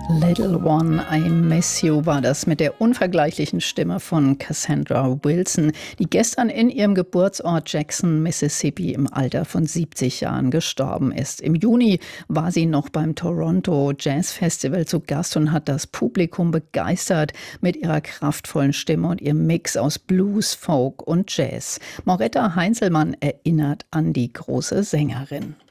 Little One, I Miss You war das mit der unvergleichlichen Stimme von Cassandra Wilson, die gestern in ihrem Geburtsort Jackson, Mississippi im Alter von 70 Jahren gestorben ist. Im Juni war sie noch beim Toronto Jazz Festival zu Gast und hat das Publikum begeistert mit ihrer kraftvollen Stimme und ihrem Mix aus Blues, Folk und Jazz. Moretta Heinzelmann erinnert an die große Sängerin.